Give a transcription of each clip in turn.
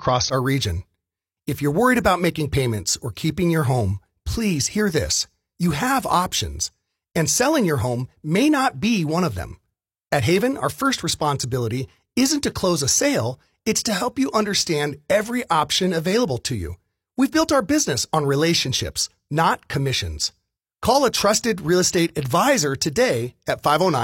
across our region. If you're worried about making payments or keeping your home, please hear this. You have options, and selling your home may not be one of them. At Haven, our first responsibility isn't to close a sale, it's to help you understand every option available to you. We've built our business on relationships, not commissions. Call a trusted real estate advisor today at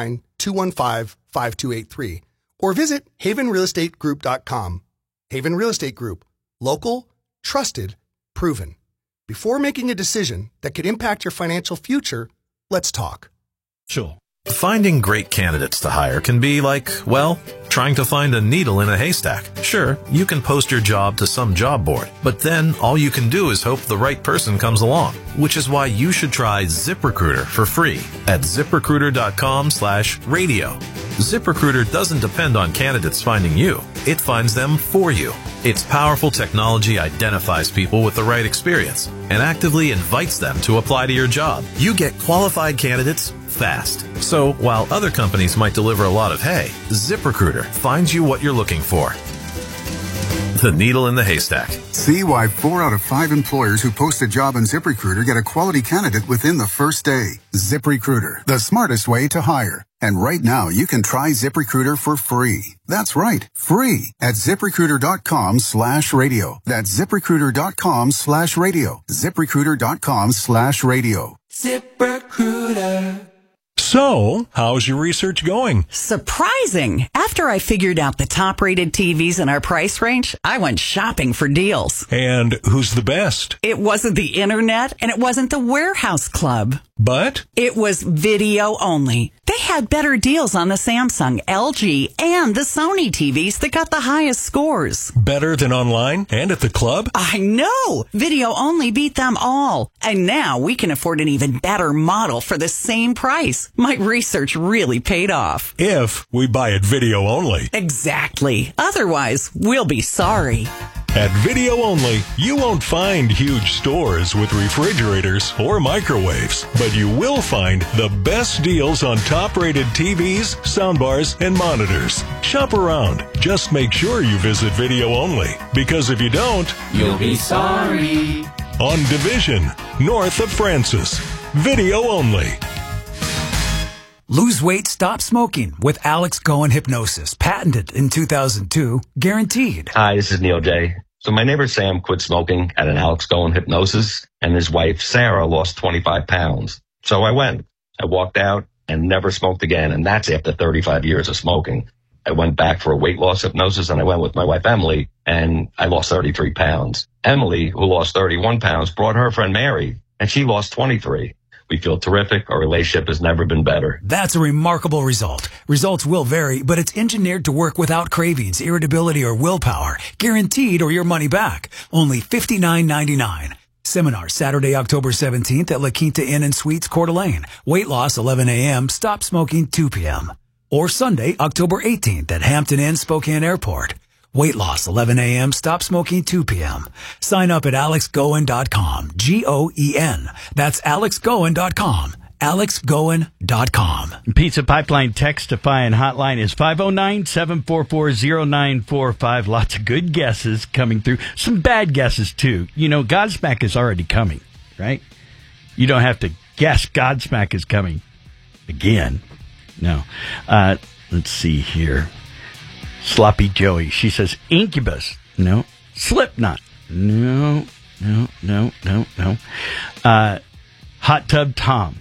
509-215-5283 or visit havenrealestategroup.com. Haven Real Estate Group. Local, trusted, proven. Before making a decision that could impact your financial future, let's talk. Sure. Finding great candidates to hire can be like, well, trying to find a needle in a haystack. Sure, you can post your job to some job board, but then all you can do is hope the right person comes along, which is why you should try ZipRecruiter for free at ZipRecruiter.com/radio. ZipRecruiter doesn't depend on candidates finding you. It finds them for you. Its powerful technology identifies people with the right experience and actively invites them to apply to your job. You get qualified candidates fast. So while other companies might deliver a lot of hay, ZipRecruiter finds you what you're looking for. The needle in the haystack. See why 4 out of 5 employers who post a job on ZipRecruiter get a quality candidate within the first day. ZipRecruiter, the smartest way to hire. And right now, you can try ZipRecruiter for free. That's right, free at ZipRecruiter.com/radio. That's ZipRecruiter.com/radio. ZipRecruiter.com/radio. ZipRecruiter. So, how's your research going? Surprising! After I figured out the top-rated TVs in our price range, I went shopping for deals. And who's the best? It wasn't the internet, and it wasn't the warehouse club. But? It was video only. They had better deals on the Samsung, LG, and the Sony TVs that got the highest scores. Better than online and at the club? I know! Video only beat them all. And now we can afford an even better model for the same price. My research really paid off. If we buy it video only. Exactly. Otherwise, we'll be sorry. At Video Only, you won't find huge stores with refrigerators or microwaves, but you will find the best deals on top-rated TVs, soundbars, and monitors. Shop around. Just make sure you visit Video Only, because if you don't, you'll be sorry. On Division, north of Francis. Video Only. Lose weight, stop smoking with Alex Goen Hypnosis. Patented in 2002. Guaranteed. Hi, this is Neil J. So my neighbor Sam quit smoking at an Alex Goen Hypnosis, and his wife Sarah lost 25 pounds. So I went. I walked out and never smoked again, and that's after 35 years of smoking. I went back for a weight loss hypnosis, and I went with my wife Emily, and I lost 33 pounds. Emily, who lost 31 pounds, brought her friend Mary, and she lost 23. We feel terrific. Our relationship has never been better. That's a remarkable result. Results will vary, but it's engineered to work without cravings, irritability, or willpower. Guaranteed or your money back. Only $59.99. Seminar Saturday, October 17th at La Quinta Inn and Suites, Coeur d'Alene. Weight loss 11 a.m., stop smoking 2 p.m. Or Sunday, October 18th at Hampton Inn, Spokane Airport. Weight loss 11 a.m., stop smoking 2 p.m. Sign up at alexgoen.com. G-O-E-N. That's alexgoen.com. alexgoen.com. Pizza Pipeline text-defying hotline is 509-744-0945. Lots of good guesses coming through. Some bad guesses, too. You know, Godsmack is already coming, right? You don't have to guess Godsmack is coming again. No. Let's see here. Sloppy Joey. She says Incubus. No. Slipknot. No. Hot Tub Tom.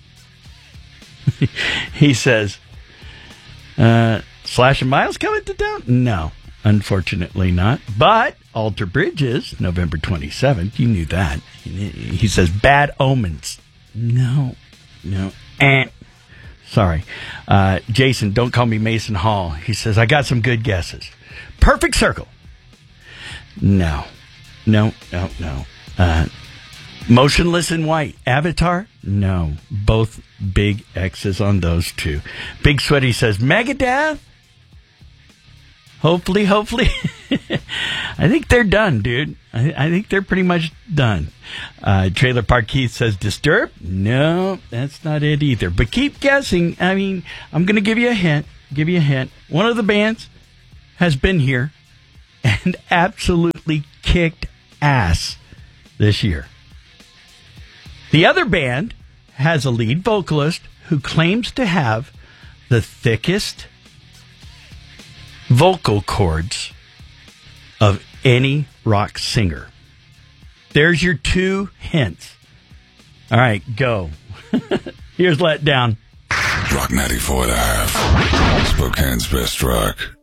He says, Slash and Miles coming to town? No, unfortunately not. But Alter Bridges, November 27th. You knew that. He says Bad Omens. No. Sorry. Jason, don't call me Mason Hall. He says, I got some good guesses. Perfect Circle. No. Motionless in White. Avatar? No. Both big X's on those two. Big Sweaty says, Megadeth? Hopefully. I think they're done, dude. I think they're pretty much done. Trailer Park Keith says Disturbed? No, that's not it either. But keep guessing. I mean, I'm going to give you a hint. One of the bands has been here and absolutely kicked ass this year. The other band has a lead vocalist who claims to have the thickest vocal cords of any rock singer. There's your 2 hints. All right, go. Here's Let Down. Rock 94.5. Spokane's best rock.